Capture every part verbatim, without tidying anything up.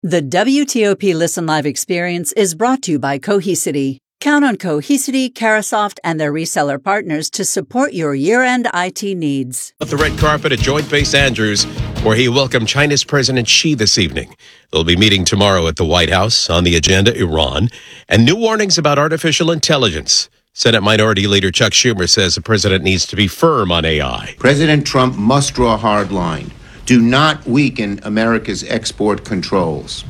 The W T O P Listen Live experience is brought to you by Cohesity. Count on Cohesity, Carasoft, and their reseller partners to support your year-end I T needs. The red carpet at Joint Base Andrews, where he welcomed China's President Xi this evening. They'll be meeting tomorrow at the White House. On the agenda, Iran, and new warnings about artificial intelligence. Senate Minority Leader Chuck Schumer says the president needs to be firm on A I. President Trump must draw a hard line. Do not weaken America's export controls.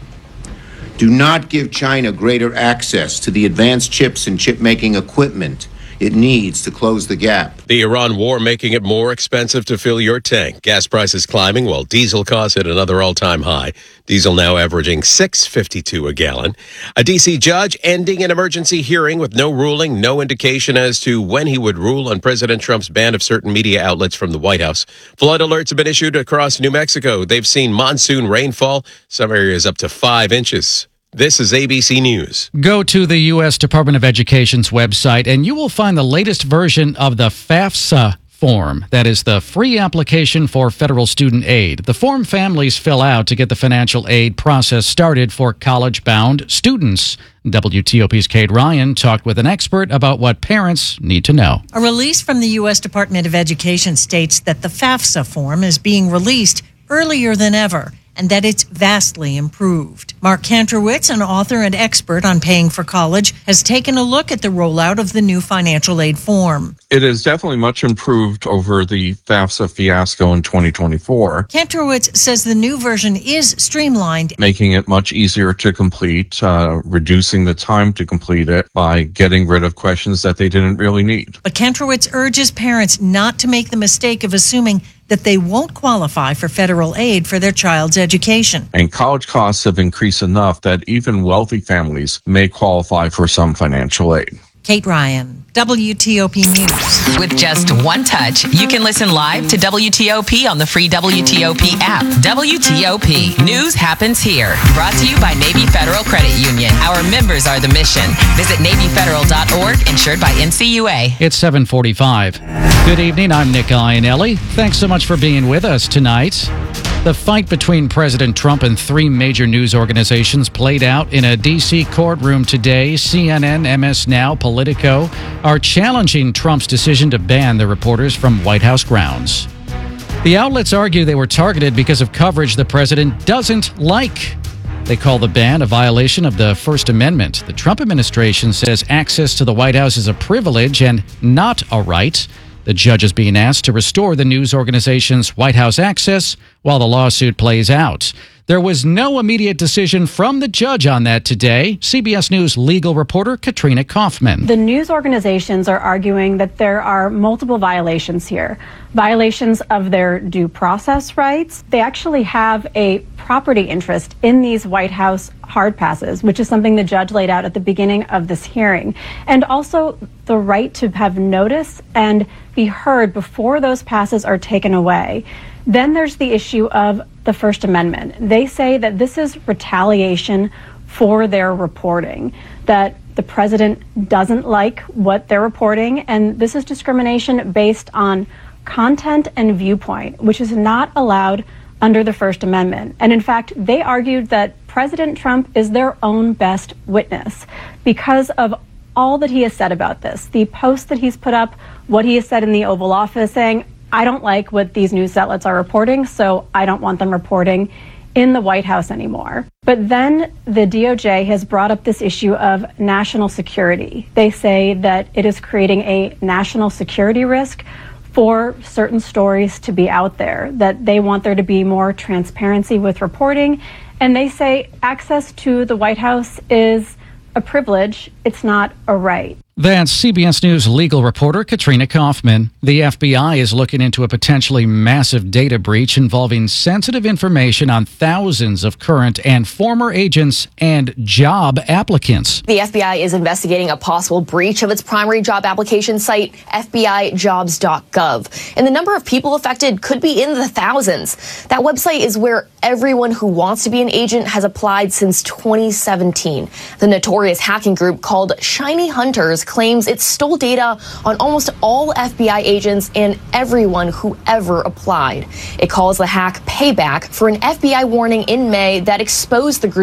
Do not give China greater access to the advanced chips and chip-making equipment it needs to close the gap. The Iran war making it more expensive to fill your tank. Gas prices climbing while diesel costs hit another all-time high. Diesel now averaging six dollars and fifty-two cents a gallon. A D C judge ending an emergency hearing with no ruling, no indication as to when he would rule on President Trump's ban of certain media outlets from the White House. Flood alerts have been issued across New Mexico. They've seen monsoon rainfall, some areas up to five inches. This is A B C News. Go to the U S Department of Education's website and you will find the latest version of the FAFSA form. That is the free application for federal student aid. The form families fill out to get the financial aid process started for college-bound students. W T O P's Kate Ryan talked with an expert about what parents need to know. A release from the U S Department of Education states that the FAFSA form is being released earlier than ever, and that it's vastly improved. Mark Kantrowitz, an author and expert on paying for college, has taken a look at the rollout of the new financial aid form. It is definitely much improved over the FAFSA fiasco in twenty twenty-four. Kantrowitz says the new version is streamlined, making it much easier to complete, uh, reducing the time to complete it by getting rid of questions that they didn't really need. But Kantrowitz urges parents not to make the mistake of assuming that they won't qualify for federal aid for their child's education. And college costs have increased enough that even wealthy families may qualify for some financial aid. Kate Ryan, W T O P News. With just one touch, you can listen live to W T O P on the free W T O P app. W T O P. News happens here. Brought to you by Navy Federal Credit Union. Our members are the mission. Visit Navy Federal dot org, insured by N C U A. It's seven forty-five. Good evening, I'm Nick Iannelli. Thanks so much for being with us tonight. The fight between President Trump and three major news organizations played out in a D C courtroom today. C N N, M S Now, Politico are challenging Trump's decision to ban the reporters from White House grounds. The outlets argue they were targeted because of coverage the president doesn't like. They call the ban a violation of the First Amendment. The Trump administration says access to the White House is a privilege and not a right. The judge is being asked to restore the news organization's White House access while the lawsuit plays out. There was no immediate decision from the judge on that today. C B S News legal reporter Katrina Kaufman. The news organizations are arguing that there are multiple violations here. Violations of their due process rights. They actually have a property interest in these White House hard passes, which is something the judge laid out at the beginning of this hearing. And also the right to have notice and be heard before those passes are taken away. Then there's the issue of the First Amendment. They say that this is retaliation for their reporting, that the president doesn't like what they're reporting, and this is discrimination based on content and viewpoint, which is not allowed under the First Amendment. And in fact, they argued that President Trump is their own best witness because of all that he has said about this. The posts that he's put up, what he has said in the Oval Office, saying, I don't like what these news outlets are reporting, so I don't want them reporting in the White House anymore. But then the D O J has brought up this issue of national security. They say that it is creating a national security risk for certain stories to be out there, that they want there to be more transparency with reporting. And they say access to the White House is a privilege, it's not a right. That's C B S News legal reporter Katrina Kaufman. The F B I is looking into a potentially massive data breach involving sensitive information on thousands of current and former agents and job applicants. The F B I is investigating a possible breach of its primary job application site, F B I jobs dot gov. And the number of people affected could be in the thousands. That website is where everyone who wants to be an agent has applied since twenty seventeen. The notorious hacking group called Shiny Hunters claims it stole data on almost all F B I agents and everyone who ever applied. It calls the hack payback for an F B I warning in May that exposed the group